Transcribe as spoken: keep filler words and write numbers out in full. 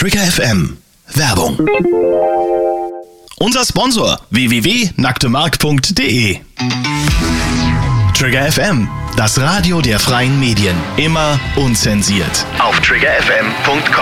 Trigger F M. Werbung. Unser Sponsor w w w punkt nacktemarkt punkt de. Trigger F M, das Radio der freien Medien. Immer unzensiert. Auf trigger f m punkt com.